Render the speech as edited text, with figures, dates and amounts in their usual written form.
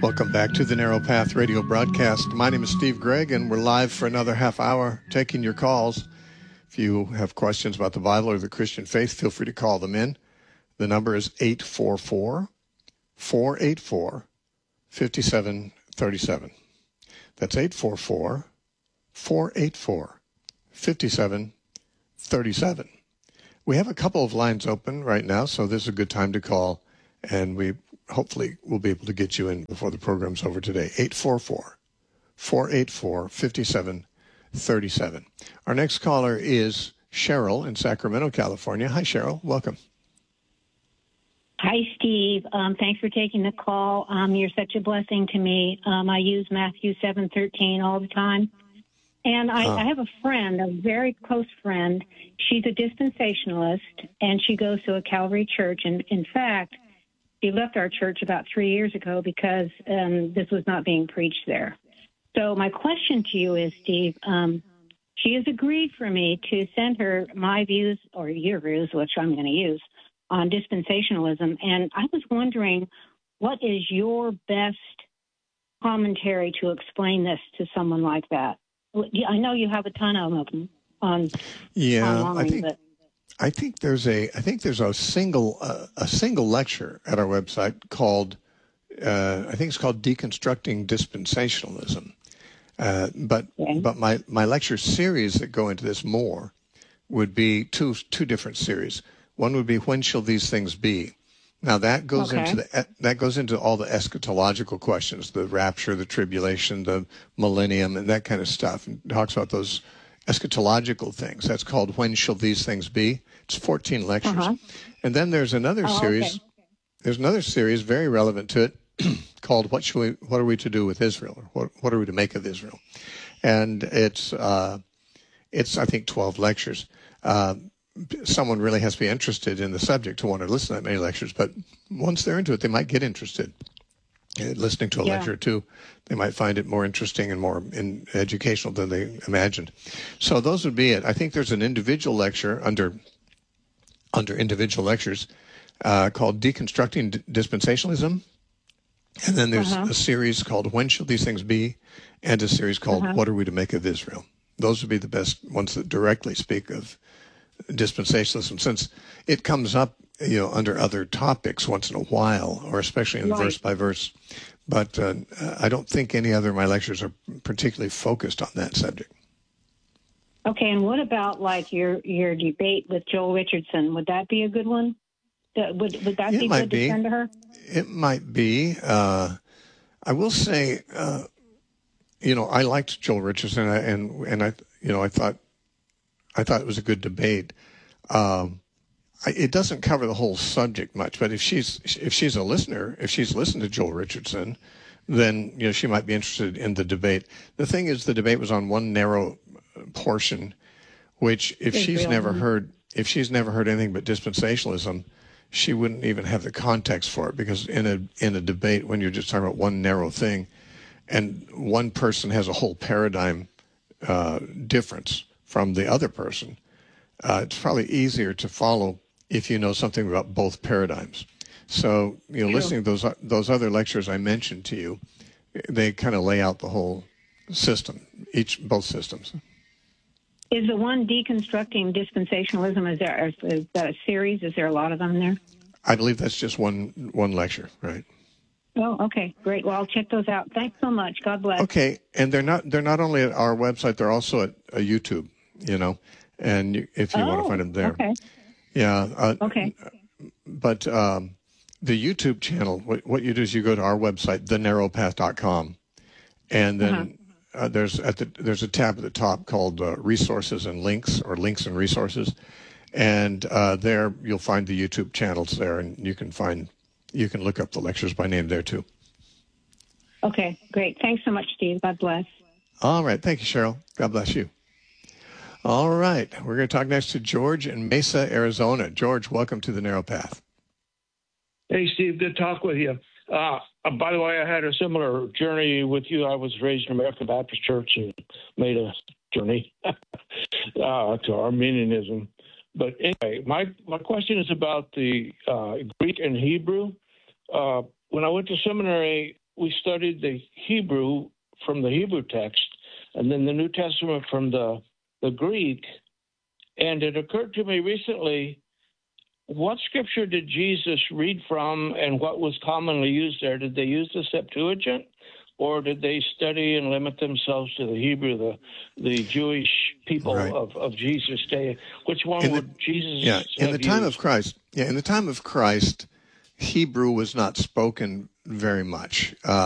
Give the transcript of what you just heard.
Welcome back to the Narrow Path radio broadcast. My name is Steve Gregg, and we're live for another half hour taking your calls. If you have questions about the Bible or the Christian faith, feel free to call them in. The number is 844-484-5737. That's 844-484-5737. We have a couple of lines open right now, so this is a good time to call, and we hopefully will be able to get you in before the program's over today. 844-484-5737. Our next caller is Cheryl in Sacramento, California. Hi, Cheryl. Welcome. Hi, Steve. Thanks for taking the call. You're such a blessing to me. I use Matthew 7:13 all the time. And I have a friend, a very close friend. She's a dispensationalist, and she goes to a Calvary church. And in fact, she left our church about 3 years ago because this was not being preached there. So my question to you is, Steve, she has agreed for me to send her my views, or your views, which I'm going to use, on dispensationalism. And I was wondering, what is your best commentary to explain this to someone like that? I know you have a ton of them on online, I think there's a single lecture at our website called I think it's called Deconstructing Dispensationalism. But my lecture series that go into this more would be two different series. One would be, when shall these things be? Now that goes into all the eschatological questions, the rapture, the tribulation, the millennium, and that kind of stuff. And talks about those eschatological things. That's called When Shall These Things Be? It's 14 lectures. And then there's another series. Okay. There's another series very relevant to it called What Are We to Do with Israel? Or what are we to make of Israel? And it's I think 12 lectures. Someone really has to be interested in the subject to want to listen to that many lectures, but once they're into it, they might get interested. Listening to a lecture or two, they might find it more interesting and more educational than they imagined. So those would be it. I think there's an individual lecture under individual lectures called Deconstructing Dispensationalism, and then there's a series called When Shall These Things Be, and a series called What Are We to Make of Israel? Those would be the best ones that directly speak of dispensationalism, since it comes up, under other topics once in a while, or especially in verse by verse. But I don't think any other of my lectures are particularly focused on that subject. Okay, and what about like your debate with Joel Richardson? Would that be a good one? Would that be good to send to her? It might be. I will say, I liked Joel Richardson, and I thought it was a good debate. It doesn't cover the whole subject much, but if she's a listener, if she's listened to Joel Richardson, then she might be interested in the debate. The thing is, the debate was on one narrow portion, which if she's never heard anything but dispensationalism, she wouldn't even have the context for it, because in a debate, when you're just talking about one narrow thing, and one person has a whole paradigm difference from the other person, it's probably easier to follow if you know something about both paradigms. So, listening to those other lectures I mentioned to you, they kind of lay out the whole system, both systems. Is the one Deconstructing Dispensationalism, is that a series? Is there a lot of them there? I believe that's just one lecture, right? Oh, okay, great. Well, I'll check those out. Thanks so much. God bless. Okay, and they're not only at our website; they're also at YouTube. And if you want to find them there, okay, okay. But the YouTube channel, what you do is you go to our website, thenarrowpath.com, and then there's a tab at the top called Resources and Links, or Links and Resources, and there you'll find the YouTube channels there, and you can look up the lectures by name there too. Okay, great. Thanks so much, Steve. God bless. All right. Thank you, Cheryl. God bless you. All right. We're going to talk next to George in Mesa, Arizona. George, welcome to the Narrow Path. Hey, Steve. Good to talk with you. By the way, I had a similar journey with you. I was raised in American Baptist Church and made a journey to Arminianism. But anyway, my question is about the Greek and Hebrew. When I went to seminary, we studied the Hebrew from the Hebrew text, and then the New Testament from the Greek. And it occurred to me recently, what scripture did Jesus read from, and what was commonly used there? Did they use the Septuagint, or did they study and limit themselves to the Hebrew, the Jewish people Right. of Jesus' day? Which one would Jesus in the time used? of Christ? Yeah, in the time of Christ, Hebrew was not spoken very much.